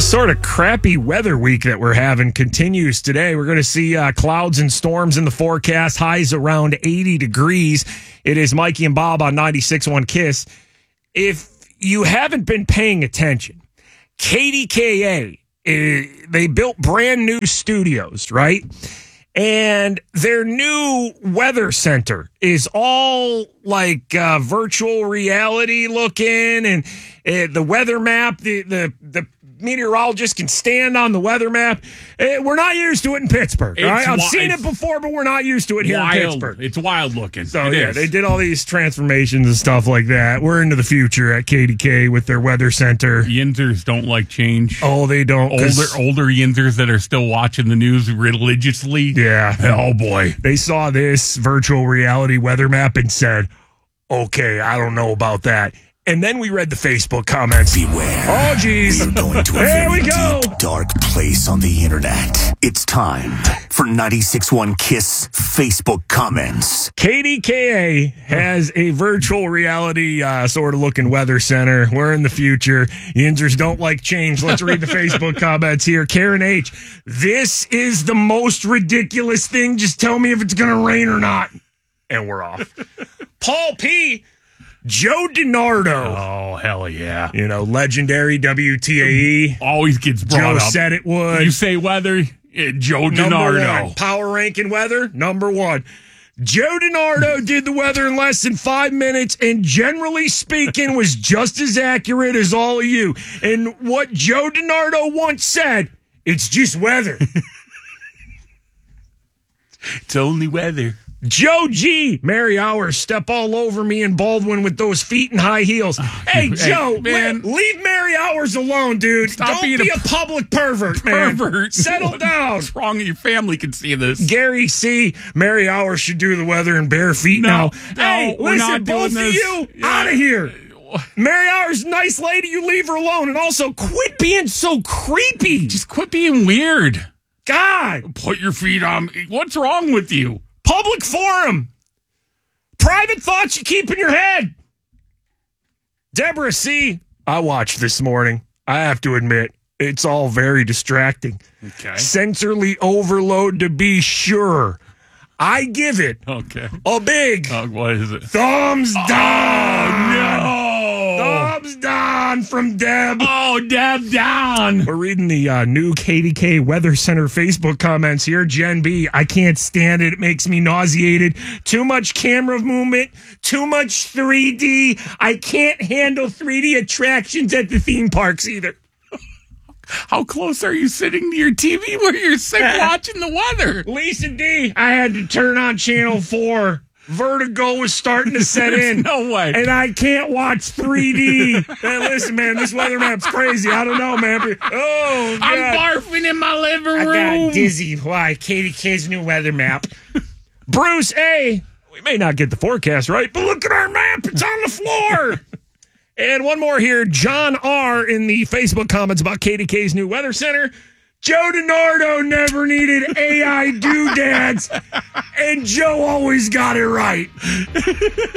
sort of crappy weather week that we're having continues today. We're going to see clouds and storms in the forecast, highs around 80 degrees. It is Mikey and Bob on 96.1 KISS. If you haven't been paying attention, KDKA, they built brand new studios, right? And their new weather center is all like virtual reality looking, and the weather map, the meteorologist can stand on the weather map. We're not used to it in Pittsburgh. Right? I've seen it before, but we're not used to it here in Pittsburgh. It's wild looking. So, they did all these transformations and stuff like that. We're into the future at KDK with their weather center. Yinzers don't like change. Oh, they don't. Older Yinzers that are still watching the news religiously. Yeah. Oh, boy. They saw this virtual reality weather map and said, okay, I don't know about that. And then we read the Facebook comments. Beware. Oh, geez. We're going to a very deep, dark place on the internet. It's time for 96.1 KISS Facebook comments. KDKA has a virtual reality sort of looking weather center. We're in the future. Yinzers don't like change. Let's read the Facebook comments here. Karen H. This is the most ridiculous thing. Just tell me if it's going to rain or not. And we're off. Paul P. Joe DiNardo. Oh, hell yeah. You know, legendary WTAE. Always gets brought up. Joe said it would. You say weather, Joe DiNardo. Power ranking weather, number one. Joe DiNardo did the weather in less than 5 minutes and generally speaking was just as accurate as all of you. And what Joe DiNardo once said, it's just weather. It's only weather. Joe G. Mary Hours, step all over me and Baldwin with those feet and high heels. Hey, Joe, man, leave Mary Hours alone, dude. Don't be a public pervert, man. Settle down. What's wrong? Your family can see this. Gary C. Mary Hours should do the weather in bare feet now. Hey, listen, both of you, out of here. Mary Hours, nice lady, you leave her alone. And also, quit being so creepy. Just quit being weird. God. Put your feet on. What's wrong with you? Public forum. Private thoughts you keep in your head. Deborah C. I watched this morning. I have to admit, it's all very distracting. Okay. Sensorily overload to be sure. I give it a big what is it? Thumbs down. Oh, no. Thumbs down from Deb. Oh, Deb down. We're reading the new KDK Weather Center Facebook comments here. Jen B, I can't stand it. It makes me nauseated. Too much camera movement. Too much 3D. I can't handle 3D attractions at the theme parks either. How close are you sitting to your TV where you're sick watching the weather? Lisa D, I had to turn on channel 4. Vertigo was starting to set in. No way. And I can't watch 3D. Hey, listen, man, this weather map's crazy. I don't know, man. Oh, God. I'm barfing in my living room. I got dizzy. Why? KDK's new weather map. Bruce A, we may not get the forecast right, but look at our map. It's on the floor. And one more here. John R. in the Facebook comments about KDK's new weather center. Joe DiNardo never needed AI doodads, and Joe always got it right.